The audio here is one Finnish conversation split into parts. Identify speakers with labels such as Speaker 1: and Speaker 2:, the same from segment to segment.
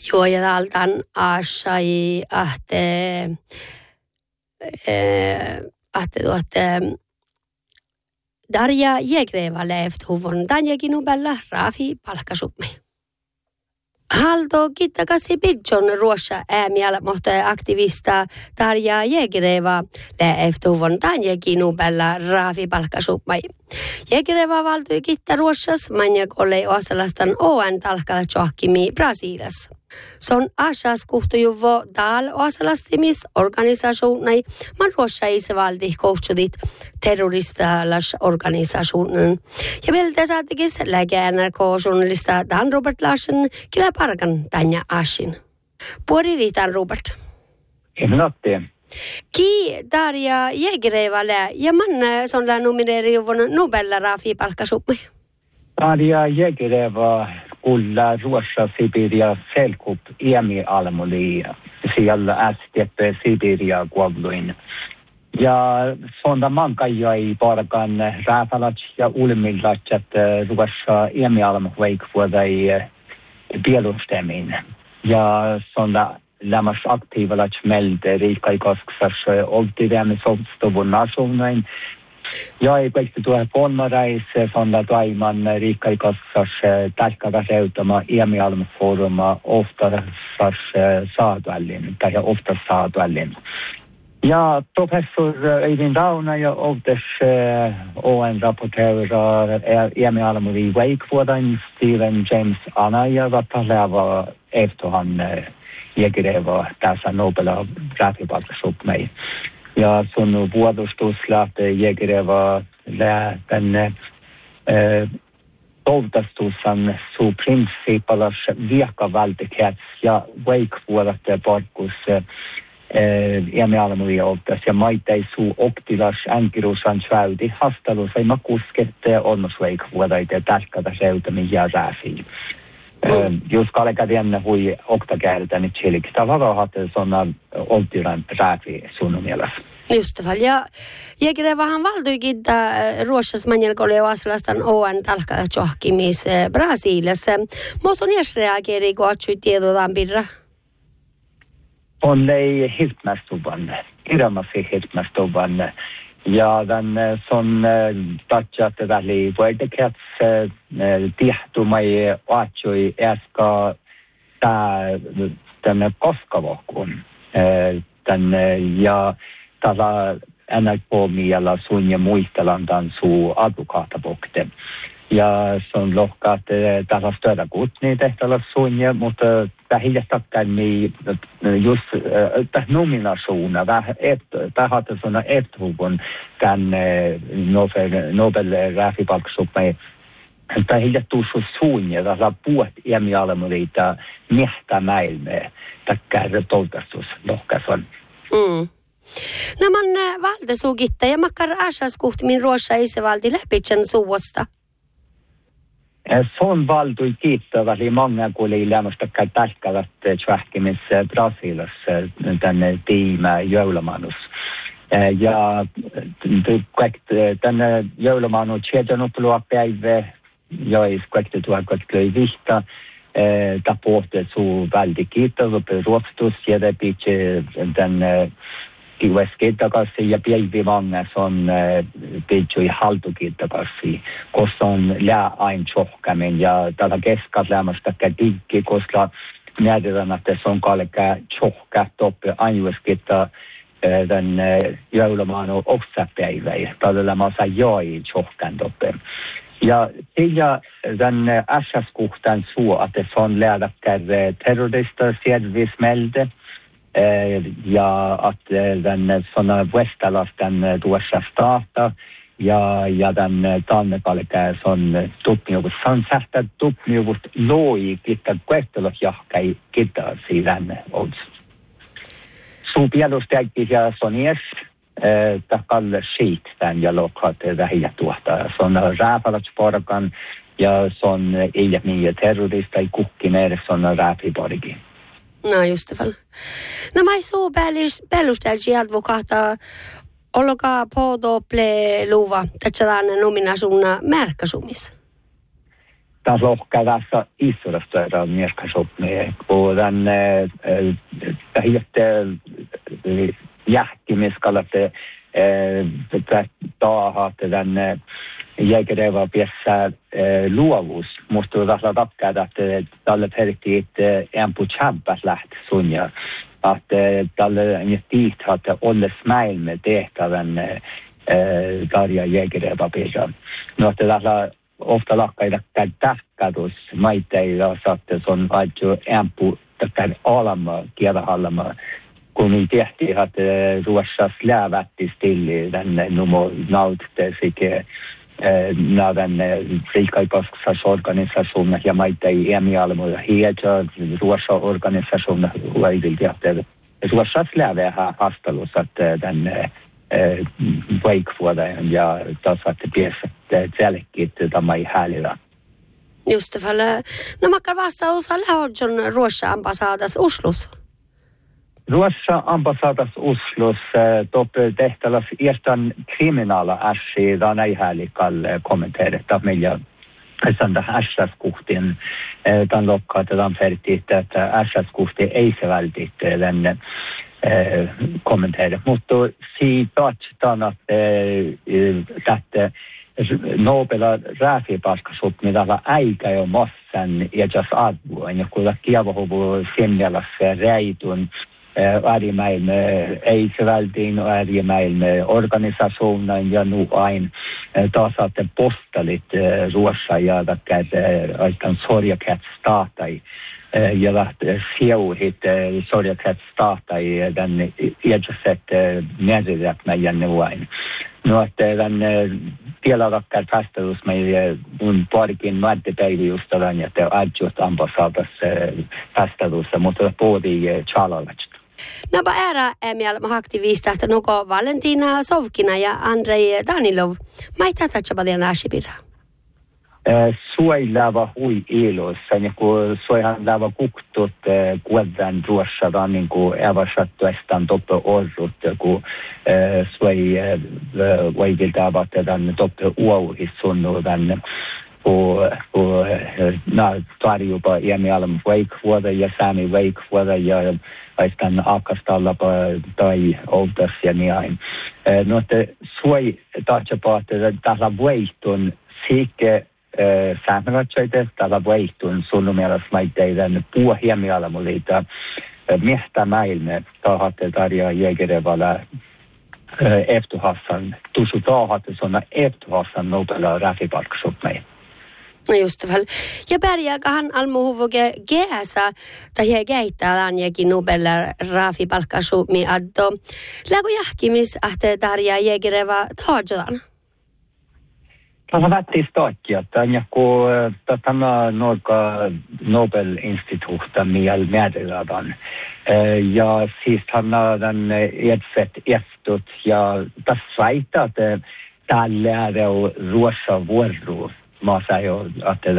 Speaker 1: juojadaltan asai ahte Darja Jägreva levt huvon danjakin ubella Rafi palkkasupmi. Haldo kittakasi pidjon ruossa äämiällä mohta aktivista Darja Jägreva levt huvon danjakin ubella Rafi palkkasupmi. Jägreva valtui kitta ruossas manjakolle osalastan oan talkalla tjohkimi Brasiliassa. Se on asas kuhtujuvo dal osalastimis organisationai man ruossa isävaldi kohtsudit terroristalas organisationen. Ja meiltä saatikis läge NRK-journalista Dan Robert Larsen killä parkan tanja asin. Puori Dan Robert.
Speaker 2: Eminattiin.
Speaker 1: Ki Darja Jägrevalle ja man sonla nomineeri juvon Nobel Rafi palkkasuppi.
Speaker 2: Darja Jägreva kulla Ruossa Sibiria selkup EMI-almuli siellä STP Sibiria kuolluin. Ja sonda mankajai parkan rääfalat ja ulmillat, että Ruossa EMI-almuveik vuodai bielustemin. Ja sonda lämmas aktiivalat melde riikkaikasksas oltivämme solstuvun nationain. Ja ei kaikki tuohon kolmarais sonda toiman riikkaikassas tärkeä seutama EMI-almufooruma oftast saatuallin tai oftast saatuallin. Ja professor Øyvind Rauna ja oftes ON-rapportörer EMI-almuri Wakewoodin Stephen James Anaya vattaleava efterhan Jägreva tässä Nobela Rafi-palkkasupmi. Ja sun vuodostus lähtee Jägreva tänne toivotusan su principalas virkavaltikets ja Wakewoodit parkkus EMI-almuri oltas ja maitei su oktilas änkirusan sväydi hastelu sai makuskette olmas Wakewoodit ja tärkeätä seutami ja Rafi. Just kallekädien hui oktakäältä nyt chilikistä varahat sonna oltiran Rafi sunun mielessä.
Speaker 1: Just det. Ja Jägrevahan valtuikin Ruossas manjelkolle osalastan ON talkalla tjohkimis Brasiliassa. Moson jäs reageeri koatsui tiedotaan pirra?
Speaker 2: On ei hirtmästuvan, iramasi hirtmästuvan. Ja den som tatchat väli vuodekats tihtumai atsui äska tämän koskavokun. Ja tällä NRK-miellä sun ja muistelandan su advokaatavokte. Ja se on lohkaat tällä stödä kutni tehtävällä sunja, mutta vähillästäkään niin just nominationer, tähän sådana efterhuvun tämän Nobel Rafi-palkkasupmi. Vähillästuus sunja, tällä puhet EMI-almuriita miehtä mäilme, täkkää toltastus lohkas on.
Speaker 1: Nämä valtasuukitta ja makkar asas kuhtimin Ruossa isävalti läpitsän suosta.
Speaker 2: Son valtui kiittävästi många kuuli lämmöstä tärkeät tjähkimis Brasiliassa tänne tiimä joulumanus. Ja tänne joulumanu tjedanopulua päivä, jois kaikki tuo kaikki vihta. Tapohte su väldi kiittävä ruokstus ja pitche tänne kiueskittakassi ja päivi många som pitchui haltukittakassi, koska on lää ain tjohkamin ja tällä keskalämmöstä diggi, koska nähdään, että se on kalka tjohka toppe ainoaskitta den joulumaanu oksapäivä. Tällä massa joi tjohkan toppe. Ja sillä den asaskuhtan suo, että se on lähdäkään terrorista selvismelde. Ja att den såna västerlasten tuossa staata ja den tannekalkää son tuppniuvut sansähtä tuppniuvut loi kitta kuettelot jahkai kitta siirän ols. Suupialustäkki ja sonies takalle skit den ja lokhat vähiä tuohta. Son rääpalatsparkan ja son ilmiö terrorista i kukkineer son rääpiparki.
Speaker 1: No just det. Nämä ei suu päällystelji advokaata olkaa podople luva tätsälään nominaasuna märkäsumis.
Speaker 2: taas lohkäävässä isosta on mieskasopmia, kun tämän jähkimiskalat taahat tämän jägereva piessä luovuus. Musta taas tapkäädä, että tälle perhtiin en på tjämpas läht sunja. Att tälle nyt att olles maailme tehtävän Tarja Jägereva piesa. No että tässä ofta lakkaida tähkädus maiteilla saatte on aito empu tätä alama kielahallama kun vi tehtiin att ruossa slävätti stilli den numo nautte sikä näiden riikkaikaskusorganisationer ja maitei emialmoja hieta ruossa organisationer huiviltiahte ruossa slävähä hastalus att den veikvuoden ja taas att piesat selkit tamai häälillä.
Speaker 1: Just det, no makar vastaus on Ruossa ambassadas Oslos.
Speaker 2: Ruossa ambassadas Oslos tehtäväs iestan kriminaala äsi dan ei häällikal kommenteerita meillä sanda ässäskuhtin dan lokkaat dan fertit että ässäskuhti ei se vältit den kommenteera. Mutta siitä tatsutaan, että Nobela rääfipaskasopni tällä äikä jo massan ja just advuun. Ja kun kievahuvu semmelassa reitun äärimmäilme ei se vältiin äärimmäilme organisationen ja nu ain taas saatte postalit Ruossa ja aikaan sorjakäät staatai. Ja sieuhit sorjakäät staatai den edsäset merret meidän nuain. No, että tämän tielarakkään päästelyssä meillä on parikin määräpäivijustavan, että adjust ambassadas päästelyssä, mutta puhuttiin Charlalasta.
Speaker 1: Napa ära äämialma aktivista, että nuko Valentina Sovkina ja Andrei Danilov. Mä ei tätä tjabadian äsipira.
Speaker 2: Suoilava hui ilossa, ja kun suoihan lava kuktut kuodan Ruossa, niin kuin evasattuestaan toppe orrut, kun suoi voiviltavat tämän toppe uohissunnu tämän kun tarjopa iemialma veikvuoda ja säämi veikvuoda ja aistan akastallapa tai outas ja niin. No, että suoi tahtsapa, että tällä voihtun siike säännöllisesti tällä voihtun sun mielestä maiteiden puohiemialamuliita miestä maailme tahatte Tarja Jägerevalla efterhassan, tuossa tahatte sådana efterhassan Nobela rääfipaskasopmeja.
Speaker 1: No just väl. Ja pärjääköhän almuhuvuke geäsä tai keittää anjakin Nobela rääfipaskasopmi addo. Lägu jahkimis ahte Tarja Jägereva tahdaan?
Speaker 2: Tässä vättis takia, ja kun tämä Nobel-instituutta määritellään. Ja siis hän on edset eftut, ja tässä väittää, että täällä on Ruossa vuoro. Mä sanon, että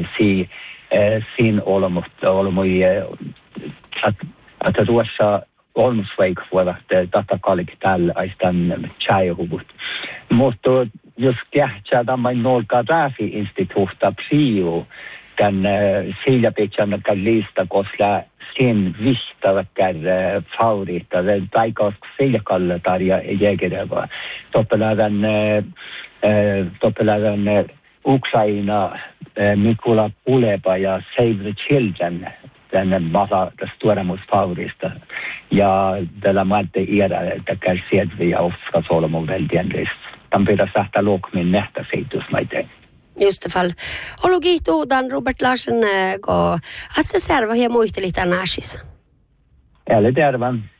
Speaker 2: siinä olemme, että Ruossa olmusveikvuoda, että tätä kaikki täällä aistan tjäihuvut. Mutta jos kähtsää tämän Norka Rääfi-instituutta prio, kan sillä pitää lista, koska sen vistäväkkär favorita, den taikask sillä Tarja Jägereva. Toppeladan Ukraina Mikula Kuleba ja Save the Children, den massa stuoremusfavorista. Ja tällä maatte iädä, että kärsiedvi ja offra solmu väldigt rist. Tämän pitää sähtää luokmin nähtä seitusmaiteen.
Speaker 1: Just det fall. Olu kiihtuu Robert Larsen, kun Asse Serva ja muisteli tämän asissa.
Speaker 2: Älä tervan.